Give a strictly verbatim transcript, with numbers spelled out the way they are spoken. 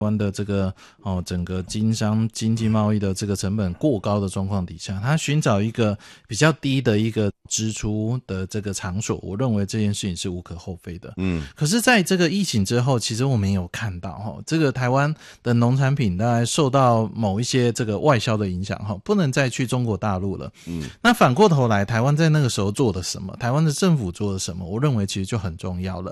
湾的这个哦，整个经商经济贸易的这个成本过高的状况底下，他寻找一个比较低的一个支出的这个场所，我认为这件事情是无可厚非的。嗯，可是在这个疫情之后，其实我们也有看到哈，这个台湾的农产品大概受到某一些这个外销的影响哈，不能再去中国大陆了。嗯，那反过头来，台湾在那个时候做了什么？台湾的政府做了什么？我认为其实就很重要了。